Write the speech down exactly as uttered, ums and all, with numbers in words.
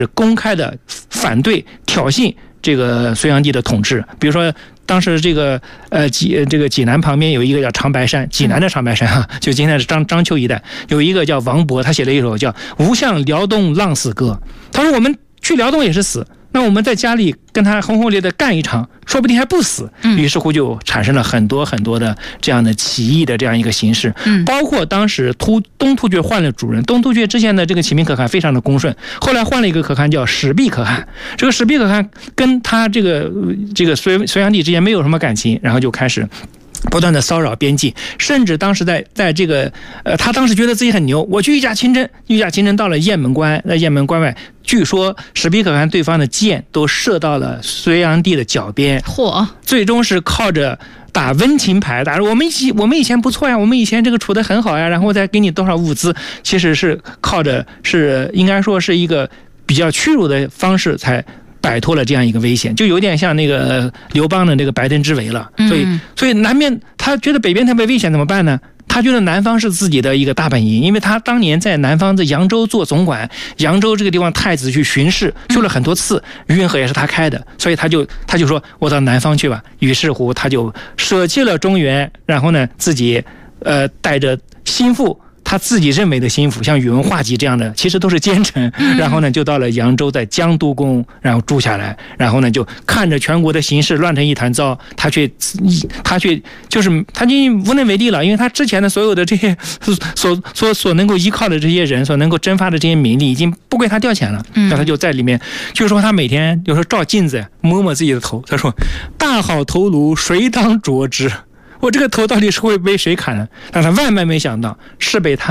公开的反对挑衅这个隋炀帝的统治。比如说当时这个呃济这个济南旁边有一个叫长白山，济南的长白山哈、啊，就今天是章章丘一带，有一个叫王勃，他写了一首叫《吾向辽东浪死歌》。他说我们去辽东也是死，那我们在家里跟他轰轰烈烈的干一场，说不定还不死。于是乎就产生了很多很多的这样的起义的这样一个形式。包括当时突东突厥换了主人，东突厥之前的这个启明可汗非常的恭顺，后来换了一个可汗叫始毕可汗。这个始毕可汗跟他这个这个隋隋炀帝之间没有什么感情，然后就开始不断的骚扰边境，甚至当时在在这个呃，他当时觉得自己很牛，我去御驾亲征，御驾亲征到了雁门关，在雁门关外，据说始毕可汗对方的箭都射到了隋炀帝的脚边， 嚯！最终是靠着打温情牌，打我们一起，我们以前不错呀，我们以前这个处得很好呀，然后再给你多少物资，其实是靠着是应该说是一个比较屈辱的方式才摆脱了这样一个危险，就有点像那个刘邦的那个白登之围了。所以，所以南边他觉得北边特别危险，怎么办呢？他觉得南方是自己的一个大本营，因为他当年在南方的扬州做总管，扬州这个地方太子去巡视去了很多次，于运河也是他开的，所以他就他就说我到南方去吧。于是乎他就舍弃了中原，然后呢自己呃带着心腹。他自己认为的心腹，像宇文化及这样的，其实都是奸臣。然后呢，就到了扬州，在江都宫，然后住下来。然后呢，就看着全国的形势乱成一团糟，他却，他却就是他就无能为力了，因为他之前的所有的这些所所所能够依靠的这些人，所能够征发的这些名利，已经不归他调遣了。那他就在里面，就说他每天有时候照镜子摸摸自己的头，他说：“大好头颅，谁当斫之？”我这个头到底是会被谁砍的？但他万万没想到是被他